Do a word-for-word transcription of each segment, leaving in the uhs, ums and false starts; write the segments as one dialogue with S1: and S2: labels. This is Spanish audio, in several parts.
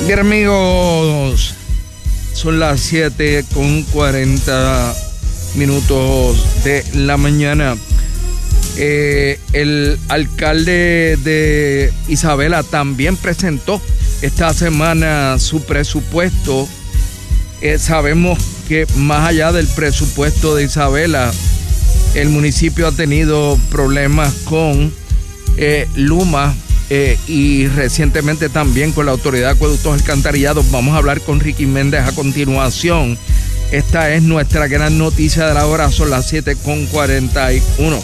S1: Bien, amigos, son las siete con cuarenta minutos de la mañana. Eh, el alcalde de Isabela también presentó esta semana su presupuesto. Eh, sabemos que más allá del presupuesto de Isabela, el municipio ha tenido problemas con eh, Luma eh, y recientemente también con la Autoridad de Acueductos Alcantarillados. Vamos a hablar con Ricky Méndez a continuación. Esta es nuestra gran noticia de la hora, son las siete con cuarenta y uno.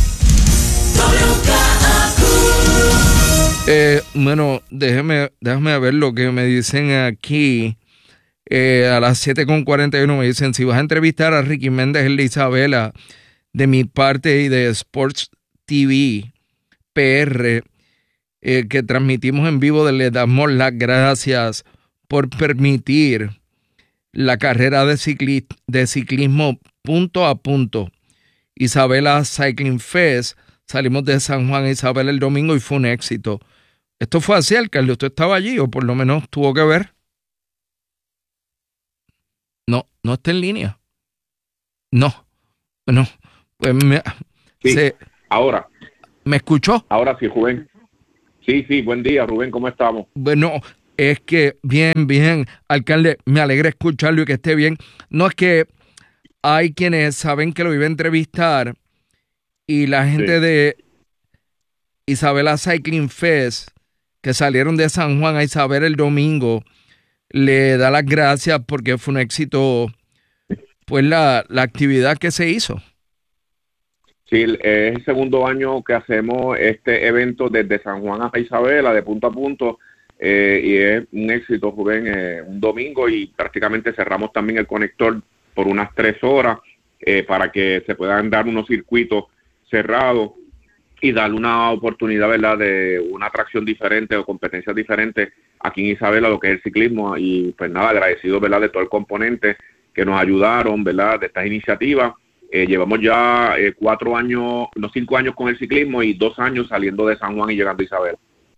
S1: Eh, bueno, déjeme, déjame ver lo que me dicen aquí. Eh, a las siete con cuarenta y uno me dicen, si vas a entrevistar a Ricky Méndez en la Isabela, de mi parte y de Sports T V P R, eh, que transmitimos en vivo, le damos las gracias por permitir la carrera de, cicli- de ciclismo punto a punto. Isabela Cycling Fest. Salimos de San Juan a Isabela el domingo y fue un éxito. ¿Esto fue así, alcalde? ¿Usted estaba allí o por lo menos tuvo que ver? No, no está en línea. No, no. Pues me,
S2: sí,
S1: se,
S2: ahora.
S1: ¿Me escuchó?
S2: Ahora sí, Rubén. Sí, sí, buen día, Rubén, ¿cómo estamos?
S1: Bueno, es que bien, bien, alcalde, me alegra escucharlo y que esté bien. No, es que hay quienes saben que lo iba a entrevistar y la gente sí. de Isabela Cycling Fest, que salieron de San Juan a Isabela el domingo, le da las gracias porque fue un éxito, pues, la, la actividad que se hizo.
S2: Sí, es el segundo año que hacemos este evento desde San Juan hasta Isabela, de punto a punto, eh, y es un éxito, Rubén, eh, un domingo, y prácticamente cerramos también el conector por unas tres horas eh, para que se puedan dar unos circuitos cerrados y darle una oportunidad, ¿verdad?, de una atracción diferente o competencias diferentes aquí en Isabela, lo que es el ciclismo. Y pues nada, agradecido, ¿verdad?, de todo el componente que nos ayudaron, ¿verdad?, de estas iniciativas. Eh, llevamos ya eh, cuatro años, no cinco años con el ciclismo y dos años saliendo de San Juan y llegando a Isabela.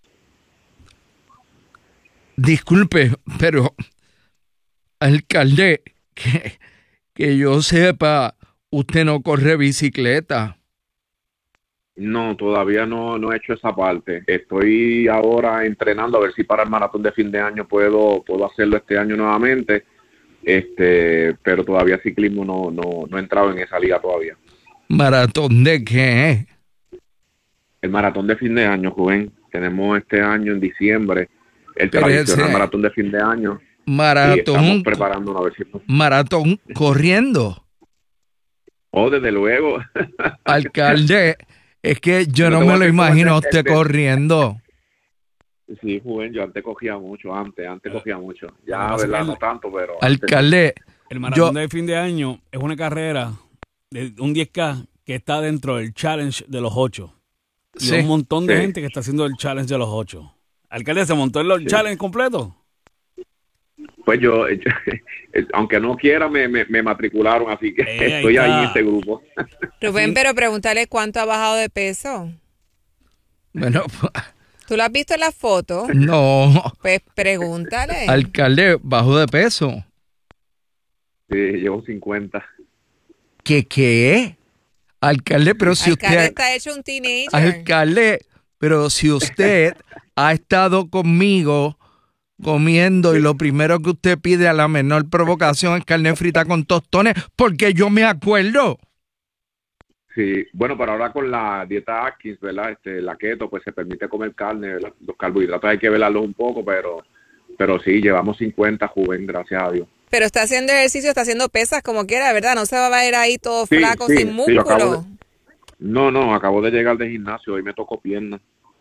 S1: Disculpe, pero alcalde, que, que yo sepa, usted no corre bicicleta.
S2: No, todavía no, no he hecho esa parte. Estoy ahora entrenando a ver si para el maratón de fin de año puedo, puedo hacerlo este año nuevamente. Este, pero todavía ciclismo no, no, no he entrado en esa liga todavía.
S1: ¿Maratón de qué?
S2: El maratón de fin de año, Rubén. Tenemos este año en diciembre el pero tradicional ese... maratón de fin de año.
S1: Maratón.
S2: Estamos preparando a ver si...
S1: Maratón corriendo.
S2: Oh, desde luego.
S1: Alcalde, es que yo no, no me lo imagino usted este... corriendo.
S2: Sí, Juven, yo antes cogía mucho, antes, antes cogía mucho. Ya, no, verdad, no tanto, pero...
S1: Alcalde,
S3: el maratón yo... de fin de año es una carrera de un diez K que está dentro del challenge de los ocho. Y sí, hay un montón de sí. gente que está haciendo el challenge de los ocho. Alcalde, ¿se montó el sí. challenge completo?
S2: Pues yo, yo aunque no quiera, me, me, me matricularon, así que eh, estoy ahí, ahí en este grupo.
S4: Rubén, sí. pero pregúntale cuánto ha bajado de peso.
S1: Bueno,
S4: ¿tú lo has visto en la foto?
S1: No.
S4: Pues pregúntale.
S1: Alcalde, ¿bajó de peso?
S2: Sí, llevo cincuenta.
S1: ¿Qué qué? Alcalde, pero si
S4: Alcalde
S1: usted...
S4: está hecho un teenager.
S1: Alcalde, pero si usted ha estado conmigo comiendo y lo primero que usted pide a la menor provocación es carne frita con tostones, porque yo me acuerdo.
S2: Sí, bueno, pero ahora con la dieta Atkins, ¿verdad? Este, la keto, pues se permite comer carne, ¿verdad? Los carbohidratos hay que velarlos un poco, pero pero sí, llevamos cincuenta, Juven, gracias a Dios.
S4: Pero está haciendo ejercicio, está haciendo pesas como quiera, ¿verdad? No se va a ver ahí todo
S2: sí,
S4: flaco,
S2: sí,
S4: sin músculo.
S2: Sí, de... No, no, acabo de llegar del gimnasio, hoy me tocó pierna.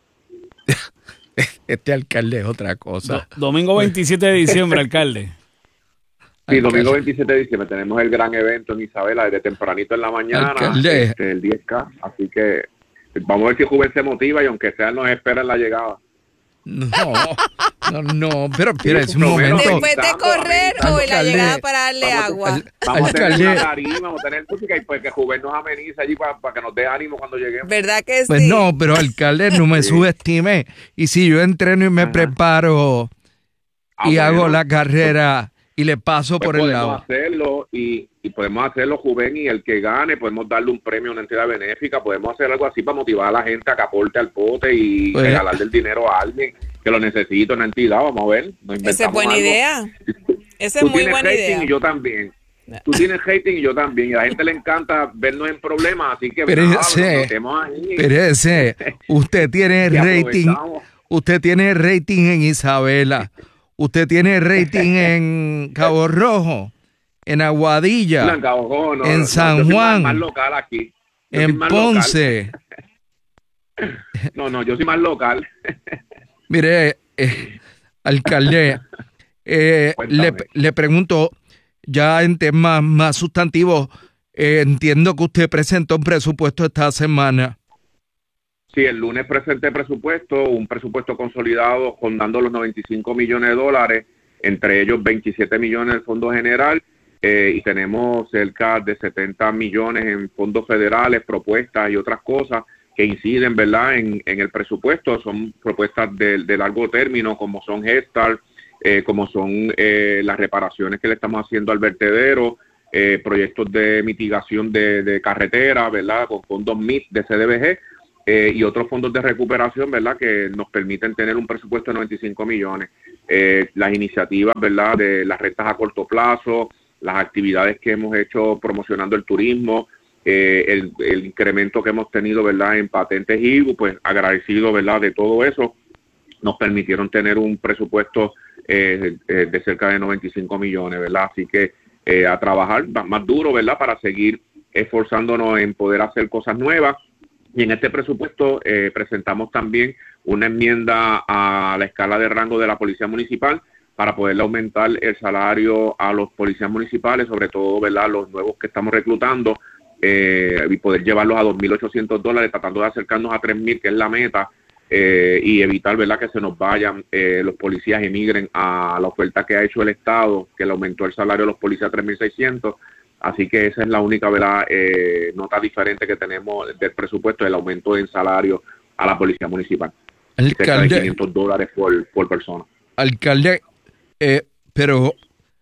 S1: Este alcalde es otra cosa.
S3: Do- domingo veintisiete de diciembre, alcalde.
S2: Sí, domingo veintisiete de diciembre tenemos el gran evento en Isabela desde tempranito en la mañana, este, el diez K, así que vamos a ver si Juven se motiva y aunque sea nos espera en la llegada.
S1: No, no, no, pero espera, es un momento.
S4: Después de correr o en la llegada para darle
S2: vamos
S4: agua.
S2: A, vamos a tener una tarima, vamos a tener música y pues que Juven nos ameniza allí para, para que nos dé ánimo cuando lleguemos.
S4: ¿Verdad que sí?
S1: Pues no, pero alcalde, no me sí. subestime. Y si yo entreno y me Ajá. preparo
S2: Ah,
S1: y
S2: bueno,
S1: hago la carrera y le paso
S2: pues
S1: por el
S2: podemos
S1: lado.
S2: hacerlo y, y podemos hacerlo, Juven, y el que gane podemos darle un premio a una entidad benéfica, podemos hacer algo así para motivar a la gente a que aporte al pote y
S1: Pues-
S2: regalarle el dinero a alguien que lo necesita, una entidad. Vamos a ver, nos inventamos
S4: Esa es buena
S2: algo.
S4: idea. Esa
S2: Tú
S4: es muy
S2: tienes
S4: buena
S2: rating
S4: idea.
S2: y yo también. Tú tienes rating y yo también. Y a la gente le encanta vernos en problemas, así que
S1: Pero
S2: nada,
S1: ese-
S2: nos metemos ahí.
S1: Pero ese, usted tiene
S2: Y
S1: rating,
S2: aprovechamos.
S1: usted tiene rating en Isabela, usted tiene rating en Cabo Rojo, en Aguadilla,
S2: No, en Cabo Rojo, no,
S1: en
S2: no,
S1: San
S2: yo soy más-
S1: Juan,
S2: más local aquí. Yo soy
S1: en
S2: más
S1: Ponce.
S2: local. No, no, yo soy más local.
S1: Mire, eh, alcalde, eh, le,
S2: Cuéntame.
S1: le pregunto, ya en temas más sustantivos, eh, entiendo que usted presentó un presupuesto esta semana.
S2: Sí, el lunes presenté presupuesto, un presupuesto consolidado rondando los noventa y cinco millones de dólares, entre ellos veintisiete millones del Fondo General, eh, y tenemos cerca de setenta millones en fondos federales, propuestas y otras cosas que inciden, ¿verdad?, en, en el presupuesto. Son propuestas de, de largo término, como son Head Start, eh, como son eh, las reparaciones que le estamos haciendo al vertedero, eh, proyectos de mitigación de, de carretera, ¿verdad?, con fondos M I T de C D B G, eh, y otros fondos de recuperación, ¿verdad?, que nos permiten tener un presupuesto de noventa y cinco millones. Eh, las iniciativas, ¿verdad?, de las rentas a corto plazo, las actividades que hemos hecho promocionando el turismo, eh, el, el incremento que hemos tenido, ¿verdad?, en patentes I B U, pues agradecido, ¿verdad?, de todo eso, nos permitieron tener un presupuesto eh, eh, de cerca de noventa y cinco millones, ¿verdad? Así que eh, a trabajar más duro, ¿verdad?, para seguir esforzándonos en poder hacer cosas nuevas. Y en este presupuesto eh, presentamos también una enmienda a la escala de rango de la Policía Municipal para poderle aumentar el salario a los policías municipales, sobre todo, ¿verdad?, los nuevos que estamos reclutando, eh, y poder llevarlos a dos mil ochocientos dólares, tratando de acercarnos a tres mil, que es la meta, eh, y evitar, ¿verdad?, que se nos vayan eh, los policías, emigren a la oferta que ha hecho el Estado, que le aumentó el salario a los policías a tres mil seiscientos. Así que esa es la única, ¿verdad?, eh, nota diferente que tenemos del presupuesto, el aumento en salario a la Policía Municipal. Cerca de
S1: Alcalde,
S2: quinientos dólares por, por persona.
S1: alcalde, eh, pero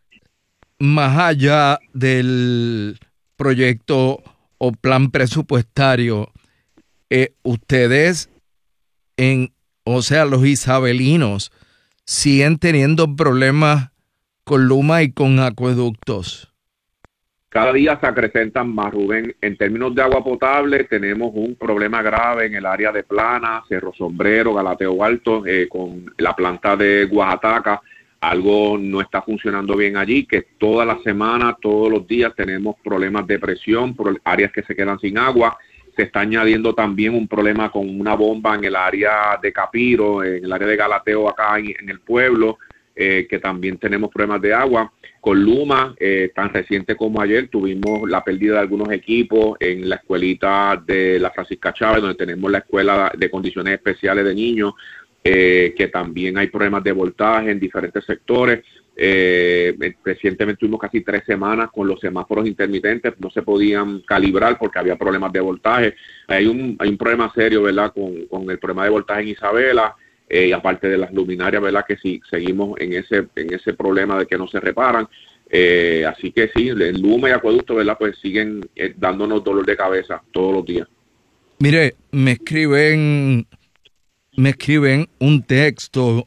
S1: más allá del proyecto o plan presupuestario, eh, ustedes, en, o sea, los isabelinos, siguen teniendo problemas con Luma y con acueductos.
S2: Cada día se acrecentan más, Rubén. En términos de agua potable, tenemos un problema grave en el área de Plana, Cerro Sombrero, Galateo Alto, eh, con la planta de Oaxaca. Algo no está funcionando bien allí, que toda la semana, todos los días tenemos problemas de presión por áreas que se quedan sin agua. Se está añadiendo también un problema con una bomba en el área de Capiro, en el área de Galateo acá en, en el pueblo, eh, que también tenemos problemas de agua. Con Luma, eh, tan reciente como ayer, tuvimos la pérdida de algunos equipos en la escuelita de la Francisca Chávez, donde tenemos la escuela de condiciones especiales de niños, eh, que también hay problemas de voltaje en diferentes sectores. Eh, recientemente tuvimos casi tres semanas con los semáforos intermitentes, no se podían calibrar porque había problemas de voltaje. Hay un, hay un problema serio, ¿verdad?, con, con el problema de voltaje en Isabela. Eh, y aparte de las luminarias, ¿verdad?, que sí, seguimos en ese en ese problema de que no se reparan. Eh, así que sí, el Luma y acueducto, ¿verdad?, pues siguen eh, dándonos dolor de cabeza todos los días.
S1: Mire, me escriben, me escriben un texto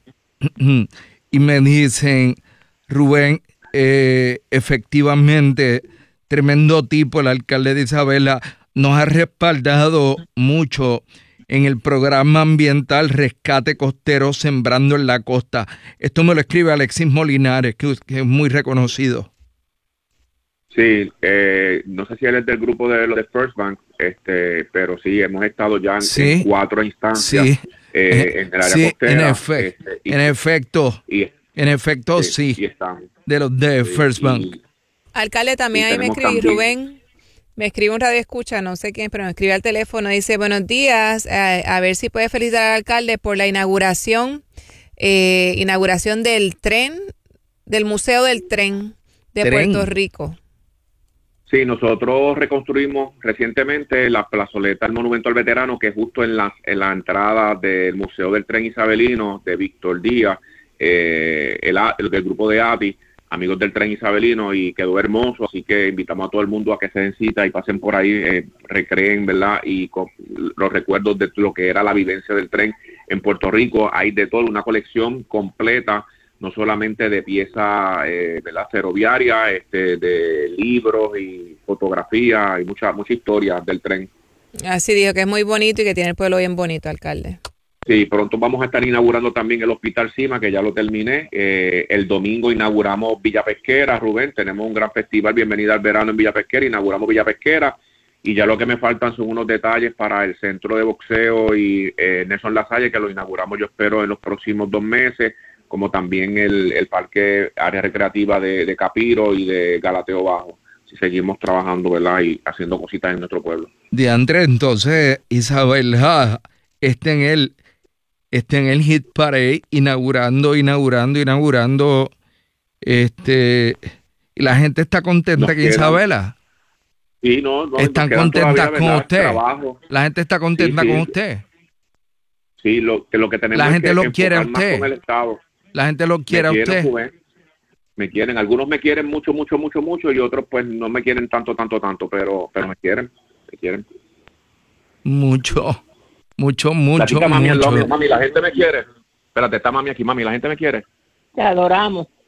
S1: y me dicen, Rubén, eh, efectivamente, tremendo tipo, el alcalde de Isabela, nos ha respaldado mucho en el programa ambiental Rescate Costero Sembrando en la Costa. Esto me lo escribe Alexis Molinares, que, que es muy reconocido.
S2: Sí, eh, no sé si él es del grupo de los de First Bank, este, pero sí, hemos estado ya en,
S1: Sí,
S2: en cuatro instancias,
S1: sí,
S2: eh, en el área
S1: sí,
S2: costera.
S1: en, efe
S2: este, y,
S1: en efecto,
S2: y,
S1: en efecto,
S2: sí,
S1: sí,
S2: y estamos.
S1: de los de First
S2: Y-
S1: Bank.
S4: Alcalde, también
S2: Y
S4: ahí me
S2: tenemos
S4: escribí,
S2: también-
S4: Rubén, me escribe un radio escucha, no sé quién, pero me escribe al teléfono, dice, buenos días, eh, a ver si puede felicitar al alcalde por la inauguración, eh, inauguración del tren, del Museo del Tren de
S1: Tren.
S4: Puerto Rico.
S2: Sí, nosotros reconstruimos recientemente la plazoleta del Monumento al Veterano, que es justo en la, en la entrada del Museo del Tren Isabelino de Víctor Díaz. eh, el, el, el grupo de A T I, amigos del tren isabelino, y quedó hermoso, así que invitamos a todo el mundo a que se den cita y pasen por ahí, eh, recreen, ¿verdad? Y con los recuerdos de lo que era la vivencia del tren en Puerto Rico. Hay de todo, una colección completa, no solamente de piezas, eh, ¿verdad? Ferroviarias, este, de libros y fotografías y mucha, mucha historia del tren.
S4: Así dijo, que es muy bonito y que tiene el pueblo bien bonito, alcalde.
S2: Sí, pronto vamos a estar inaugurando también el Hospital Cima, que ya lo terminé. Eh, el domingo inauguramos Villa Pesquera, Rubén. Tenemos un gran festival, Bienvenida al Verano en Villa Pesquera. Inauguramos Villa Pesquera. Y ya lo que me faltan son unos detalles para el centro de boxeo y eh, Nelson Lasalle, que lo inauguramos, yo espero, en los próximos dos meses. Como también el, el parque, área recreativa de, de Capiro y de Galateo Bajo. Si seguimos trabajando, ¿verdad? Y haciendo cositas en nuestro pueblo.
S1: Diantre, entonces, Isabel, ja, está en el... Está en el Hit Parade, inaugurando, inaugurando, inaugurando, este, y la gente está contenta aquí, Isabela.
S2: Sí, no, no.
S1: Están contentas con
S2: ¿verdad?
S1: usted.
S2: Trabajo.
S1: La gente está contenta
S2: sí, sí.
S1: con usted.
S2: Sí, lo que lo que tenemos
S1: la gente
S2: es que
S1: lo quiere a usted.
S2: Con el Estado.
S1: La gente lo quiere a usted.
S2: Juven. Me quieren, algunos me quieren mucho, mucho, mucho, mucho, y otros pues no me quieren tanto, tanto, tanto, pero, pero me quieren, me quieren.
S1: Mucho. Mucho, mucho,
S2: la mami,
S1: mucho.
S2: Mami, mami, la gente me quiere. Espérate, está mami aquí, mami, la gente me quiere.
S5: Te adoramos.